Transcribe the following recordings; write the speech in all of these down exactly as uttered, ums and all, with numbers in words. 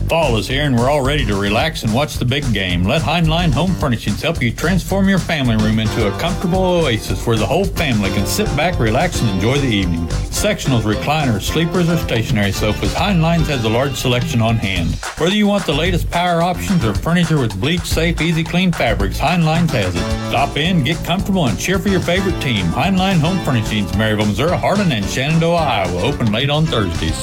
Fall is here and we're all ready to relax and watch the big game. Let Heinlein Home Furnishings help you transform your family room into a comfortable oasis where the whole family can sit back, relax, and enjoy the evening. Sectionals, recliners, sleepers, or stationary sofas, Heinlein's has a large selection on hand. Whether you want the latest power options or furniture with bleach-safe, easy-clean fabrics, Heinlein's has it. Stop in, get comfortable, and cheer for your favorite team. Heinlein Home Furnishings, Maryville, Missouri, Harlan, and Shenandoah, Iowa. Open late on Thursdays.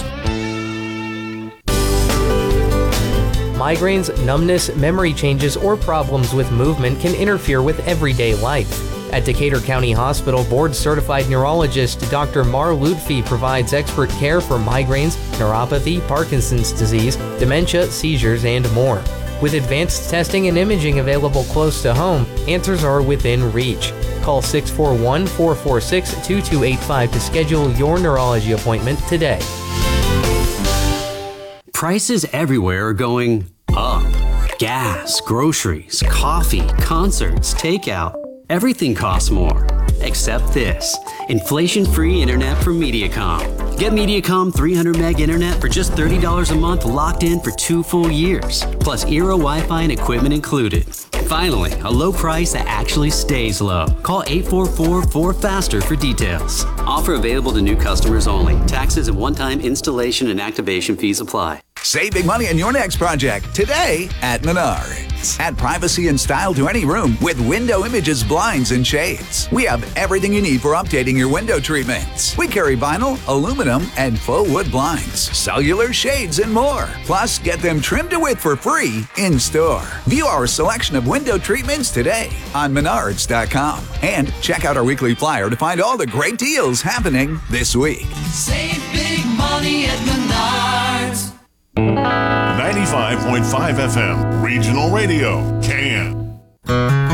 Migraines, numbness, memory changes, or problems with movement can interfere with everyday life. At Decatur County Hospital, board-certified neurologist Doctor Mar Lutfi provides expert care for migraines, neuropathy, Parkinson's disease, dementia, seizures, and more. With advanced testing and imaging available close to home, answers are within reach. Call six four one, four four six, two two eight five to schedule your neurology appointment today. Prices everywhere are going up. Gas, groceries, coffee, concerts, takeout. Everything costs more. Except this. Inflation-free internet from Mediacom. Get Mediacom three hundred meg internet for just thirty dollars a month, locked in for two full years. Plus Eero Wi-Fi and equipment included. Finally, a low price that actually stays low. Call eight four four, four faster for details. Offer available to new customers only. Taxes and one-time installation and activation fees apply. Save big money on your next project today at Menards. Add privacy and style to any room with Window Images blinds and shades. We have everything you need for updating your window treatments. We carry vinyl, aluminum, and faux wood blinds, cellular shades, and more. Plus, get them trimmed to width for free in store. View our selection of window treatments today on Menards dot com. And check out our weekly flyer to find all the great deals happening this week. Save big money at Menards. ninety-five point five F M, Regional Radio, Can.